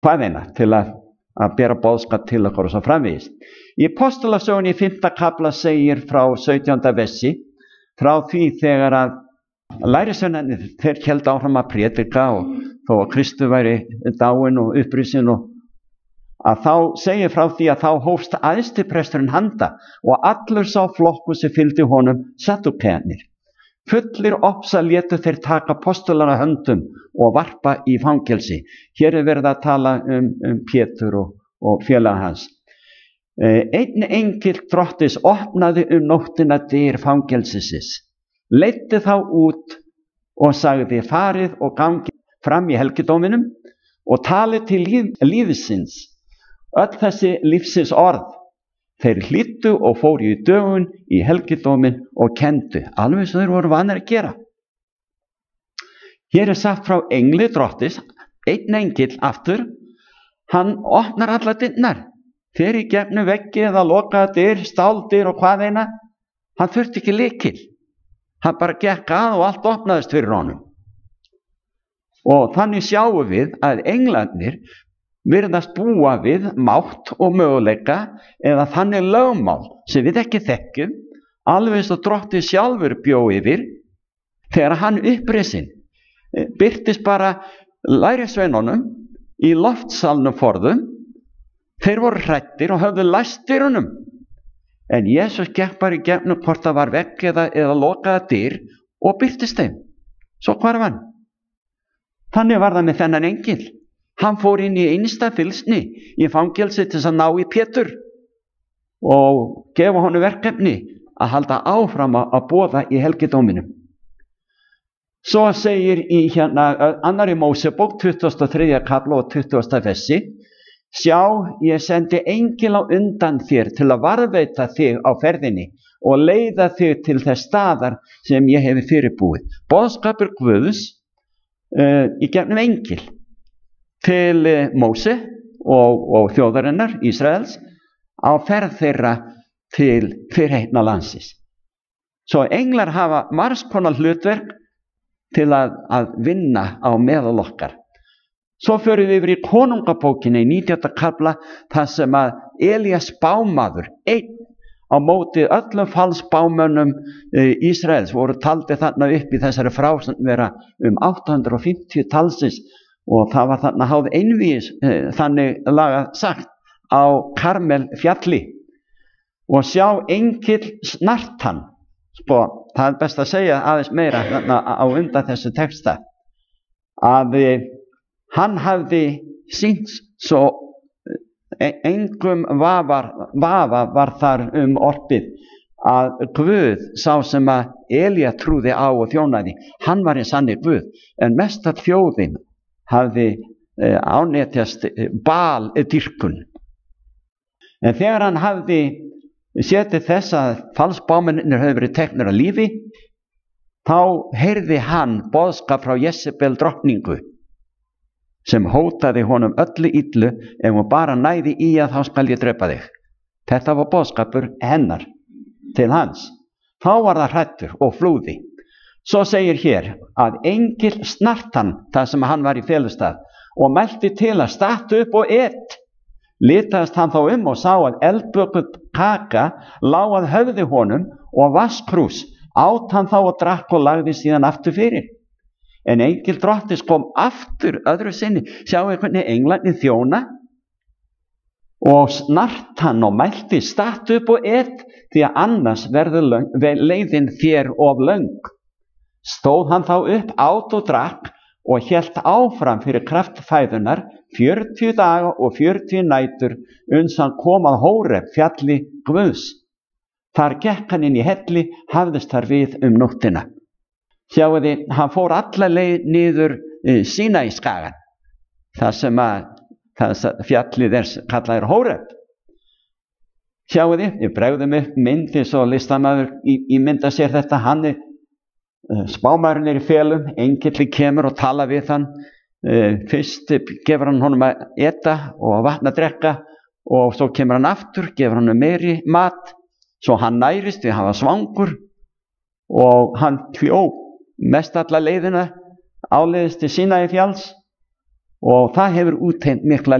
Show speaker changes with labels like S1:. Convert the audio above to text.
S1: hvaðeina til að bera boðskap til okkur og svo framvegis. Í Apostolasögunni í 5. kafla segir frá 17. versi, frá því þegar að lærisveinarnir þeir héldu áfram að prédika og þó að Kristur væri dáinn og upprisinn, og að þá segir frá því að þá hófst æðstipresturinn handa og allur sá flokkur sem fylgdi honum saddúkearnir. Fullir ofsa létu þeir taka apostolana höndum og varpa í fangelsi. Hér er verið að tala Pétur og félaga hans. Einn engill Drottins opnaði nóttina dyr fangelsisins, leiddi þá út og sagði: farið og gangið fram í helgidóminum og talið til lífsins öll þessi lífsins orð. Þeir hlýddu og fóru í dögun í helgidómin og kendu, alveg sem þeir voru vanir að gera. Hér er sagt frá engli Drottins, einn engill aftur, hann opnar alla dyrnar, fer í gegnum veggi eða lokaða dyr, stáldyr og hvaðeina. Hann þurfti ekki lykil, hann bara gekk að og allt opnaðist fyrir honum. Og þannig sjáum við að englarnir virðast búa við mátt og möguleika eða þannig lögmál sem við ekki þekkjum, alveg eins og Drottinn sjálfur bjó yfir þegar hann upprisin birtist bara lærisveinunum í loftsalnum forðum. Þeir voru hræddir og höfðu læst dyrunum, en Jesús gekk bara í gegnum hvort það var vegg eða lokaða dyr og birtist þeim, svo hvarf hann. Þannig var það með þennan engil. Hann fór inn í einsta fylgsni í fangelsi til að ná í Pétur og gefa honum verkefni að halda áfram að boða í helgidóminum. Svo segir í annarri Mósebók 23. kafla og 20. versi: sjá, ég sendi engil á undan þér til að varðveita þig á ferðinni og leiða þig til þess staðar sem ég hefi fyrirbúið. Boðskapur Guðs í gegnum engil til Móse og þjóðarinnar Ísraels á ferð þeirra til fyrirheitna landsins. Svo englar hafa margs konar hlutverk til að vinna á meðal okkar. Svo förum við yfir í Konungabókinni í 19. kafla, þar sem að Elías spámaður, einn á móti öllum falsspámönnum Ísraels, voru taldi þarna upp í þessari frásögn vera 850 talsins. Og það var þarna háð einvígis, þannig lagað sagt, á Karmel fjalli. Og sjá, engill snart hann. Það er best að segja aðeins meira á undan þessu texta. Að hann hafði sýnt svo engum vafa var þar orpið að Guð, sá sem að Elía trúði á og þjónaði, hann var hinn sanni Guð, en mest að þjóðin hafði ánetjast Baal-dýrkun. En þegar hann hafði séð til þess að falsspámennirnir höfðu verið teknir af lífi, þá heyrði hann boðskap frá Jezebel drottningu, sem hótaði honum öllu illu: ef hún bara næði í að þá skal ég drepa þig. Þetta var boðskapur hennar til hans. Þá var það hræddur og flúði. Svo segir hér að engil snart hann þar sem hann var í felustað og mælti til að stattu upp og et. Litaðist hann þá og sá að eldbökuð kaka lá að höfði honum og vasskrús. Át hann þá og drakk og lagði síðan aftur fyrir. En engil Drottins kom aftur öðru sinni. Sjáu hvernig englarnir þjóna. Og snart hann og mælti: stattu upp og et, því að annars verður leiðin þér of löng. Stóð hann þá upp, át og drakk og hélt áfram fyrir kraft fæðunar 40 daga og 40 nætur, uns hann kom að Hóreb, fjalli Guðs. Þar gekk hann inn í helli, hafðist þar við nóttina. Sjáu þið, hann fór alla leið niður Sínaískagann, þar sem að fjallið kallað Hóreb. Sjáu þið, við bregðum upp mynd eins og listamaður ímynda sér þetta. Hann spámaðurinn í felum, engilli kemur og tala við hann. Fyrst gefur hann honum að eta og vatn að drekka, og svo kemur hann aftur, gefur hann meiri mat, svo hann nærist við að hafa svangur, og hann hljóp mest alla leiðina áleiðis til Sínaí fjalls. og það hefur útheint mikla